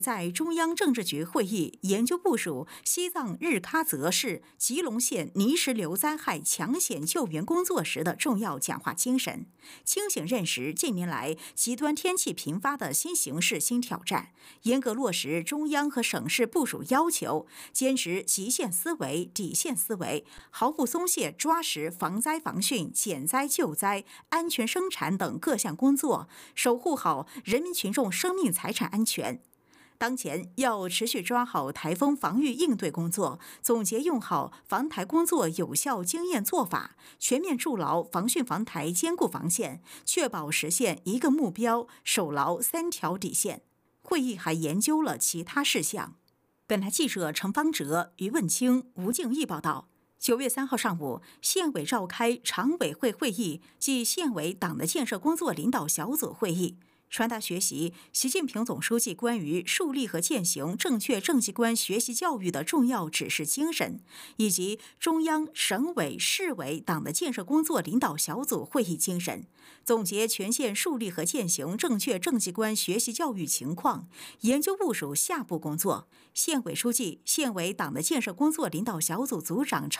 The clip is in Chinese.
在中央政治局会议研究部署西藏日喀则市吉隆县泥石流灾害抢险救援工作时的重要讲话精神，清醒认识近年来极端天气频发的新形势新挑战，严格落实中央和省市部署要求，坚持极限思维、底线思维，毫不松懈抓实防灾防汛、减灾救灾、安全生产等各项工作，守护好人民群众生命财产安全。当前要持续抓好台风防御应对工作，总结用好防台工作有效经验做法，全面筑牢防汛防台坚固防线，确保实现一个目标，守牢3条底线。会议还研究了其他事项。本台记者程方哲、于问清、吴敬义报道。9月3号上午，县委召开常委会会议暨县委党的建设工作领导小组会议，传达学习习近平总书记关于树立和践行正确政绩观学习教育的重要指示精神，以及中央、省委、市委党的建设工作领导小组会议精神，总结全县树立和践行正确政绩观学习教育情况，研究部署下步工作。县委书记、县委党的建设工作领导小组组长